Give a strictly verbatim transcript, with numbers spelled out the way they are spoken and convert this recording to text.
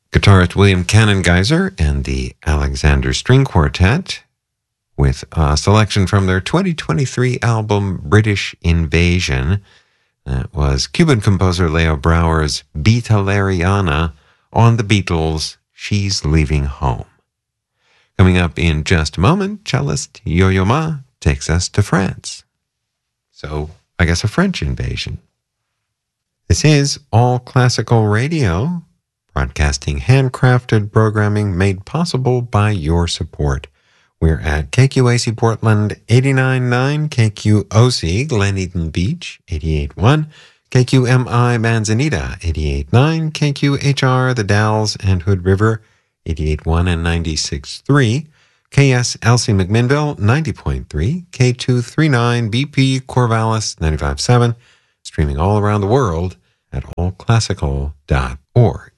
Guitarist William Cannon Geyser and the Alexander String Quartet with a selection from their twenty twenty-three album British Invasion. That was Cuban composer Leo Brouwer's Beatleriana on the Beatles' She's Leaving Home. Coming up in just a moment, cellist Yo-Yo Ma takes us to France. So, I guess a French invasion. This is All Classical Radio, broadcasting handcrafted programming made possible by your support. We're at K Q A C Portland eighty-nine point nine, K Q O C Glen Eden Beach eighty-eight point one, K Q M I Manzanita eighty-eight point nine, K Q H R The Dalles and Hood River eighty-eight point one and ninety-six point three, K S L C McMinnville ninety point three, K two thirty-nine B P Corvallis ninety-five point seven, streaming all around the world at all classical dot org.